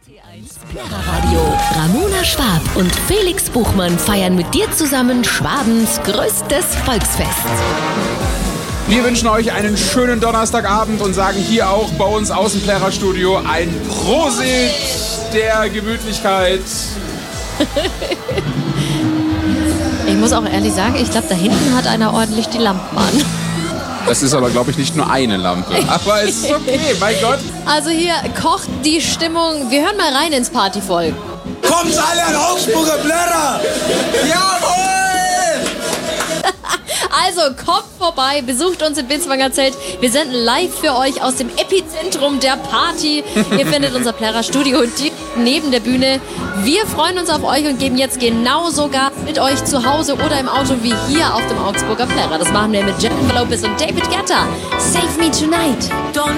Radio. Ramona Schwab und Felix Buchmann feiern mit dir zusammen Schwabens größtes Volksfest. Wir wünschen euch einen schönen Donnerstagabend und sagen hier auch bei uns aus dem Plärrer-Studio ein Prosit der Gemütlichkeit. Ich muss auch ehrlich sagen, ich glaube, da hinten hat einer ordentlich die Lampen an. Das ist aber, glaube ich, nicht nur eine Lampe. Aber es ist okay, mein Gott. Also hier kocht die Stimmung. Wir hören mal rein ins Partyvolk. Kommt alle an Augsburger Plärrer! Jawohl! Also kommt vorbei, besucht uns im Binswanger Zelt. Wir senden live für euch aus dem Epizentrum der Party. Ihr findet unser Plärrer-Studio direkt neben der Bühne. Wir freuen uns auf euch und geben jetzt genauso Gas mit euch zu Hause oder im Auto wie hier auf dem Augsburger Plärrer. Das machen wir mit Jennifer Lopez und David Guetta. Save Me Tonight.